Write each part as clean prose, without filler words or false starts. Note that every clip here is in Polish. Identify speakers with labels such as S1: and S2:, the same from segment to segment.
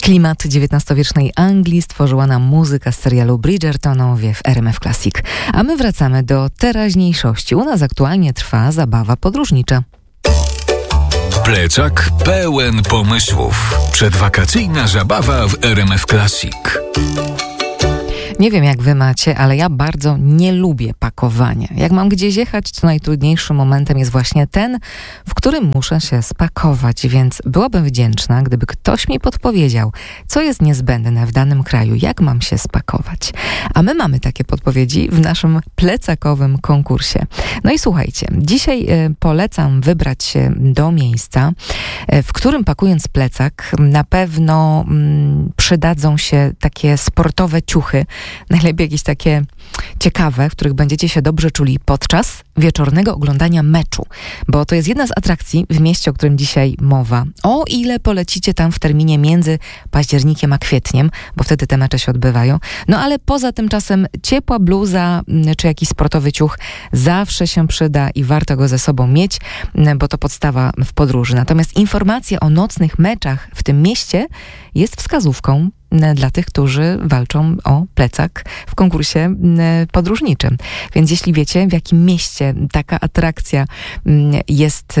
S1: Klimat XIX-wiecznej Anglii stworzyła nam muzyka z serialu Bridgertonowie w RMF Classic. A my wracamy do teraźniejszości. U nas aktualnie trwa zabawa podróżnicza.
S2: Plecak pełen pomysłów. Przedwakacyjna zabawa w RMF Classic.
S1: Nie wiem, jak wy macie, ale ja bardzo nie lubię pakowania. Jak mam gdzieś jechać, to najtrudniejszym momentem jest właśnie ten, w którym muszę się spakować, więc byłabym wdzięczna, gdyby ktoś mi podpowiedział, co jest niezbędne w danym kraju, jak mam się spakować. A my mamy takie podpowiedzi w naszym plecakowym konkursie. No i słuchajcie, dzisiaj polecam wybrać się do miejsca, w którym pakując plecak na pewno przydadzą się takie sportowe ciuchy, najlepiej jakieś takie ciekawe, w których będziecie się dobrze czuli podczas wieczornego oglądania meczu, bo to jest jedna z atrakcji w mieście, o którym dzisiaj mowa. O ile polecicie tam w terminie między październikiem a kwietniem, bo wtedy te mecze się odbywają. No ale poza tym czasem ciepła bluza czy jakiś sportowy ciuch zawsze się przyda i warto go ze sobą mieć, bo to podstawa w podróży. Natomiast informacja o nocnych meczach w tym mieście jest wskazówką dla tych, którzy walczą o plecak w konkursie podróżniczym. Więc jeśli wiecie, w jakim mieście taka atrakcja jest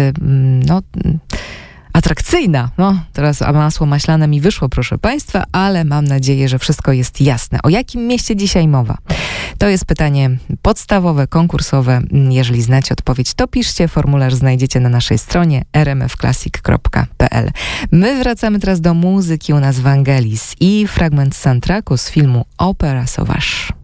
S1: atrakcyjna. No, teraz masło maślane mi wyszło, proszę Państwa, ale mam nadzieję, że wszystko jest jasne. O jakim mieście dzisiaj mowa? To jest pytanie podstawowe, konkursowe. Jeżeli znacie odpowiedź, to piszcie. Formularz znajdziecie na naszej stronie rmfclassic.pl. My wracamy teraz do muzyki u nas Vangelis i fragment soundtracku z filmu Opera Sauvage.